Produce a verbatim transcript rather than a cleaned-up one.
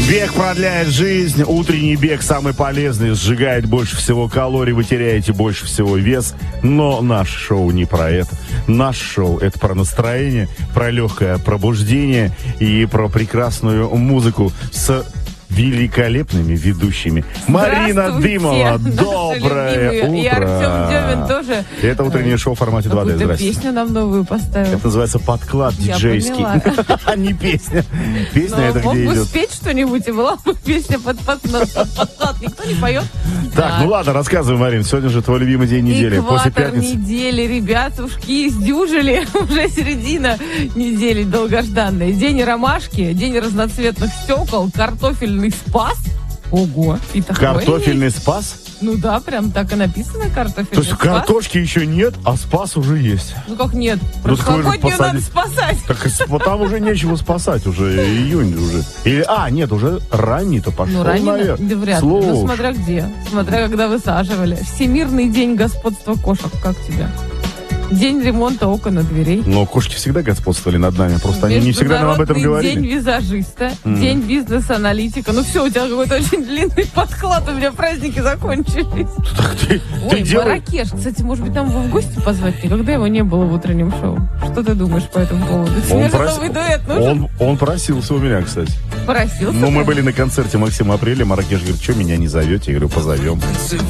Бег продляет жизнь, утренний бег самый полезный, сжигает больше всего калорий, вы теряете больше всего вес. Но наше шоу не про это. Наш шоу — это про настроение, про легкое пробуждение и про прекрасную музыку с великолепными ведущими. Марина Дымова, доброе утро. И Артем Демин тоже. Это утреннее шоу в формате два дэ. Здравствуйте. Песню нам новую поставил. Это называется подклад диджейский. А не песня. Песня это где идет. Мог бы спеть что-нибудь, и была бы песня под подклад. Никто не поет. Так, ну ладно, рассказывай, Марин. Сегодня же твой любимый день недели. После пятницы. недели, ребятушки, сдюжили. Уже середина недели долгожданная. День ромашки, день разноцветных стекол, картофельный спас. Ого. И Картофельный есть. спас? Ну да, прям так и написано, картофельный То есть спас. картошки еще нет, а спас уже есть. Ну как нет? Ну, прошлогоднюю надо спасать. Так там уже нечего спасать, уже июнь уже. Или, а, нет, уже ранний-то пошел, Ну ранний, наверное. да вряд ли. Ну смотря где. Смотря когда высаживали. Всемирный день господства кошек. Как тебе? День ремонта окон и дверей. Но кошки всегда господствовали над нами. Просто они не всегда нам об этом говорили. День визажиста, mm. день бизнес-аналитика. Ну все, у тебя какой-то очень длинный подклад. У меня праздники закончились. Так ты, Ой, ты делай... Марракеш. Кстати, может быть, нам его в гости позвать? Никогда его не было в утреннем шоу. Что ты думаешь по этому поводу? Он, прос... дуэт нужен? он, он просился у меня, кстати. Просился? Ну, мы были на концерте Максима Апреля. Марракеш говорит, что меня не зовете? Я говорю, позовем.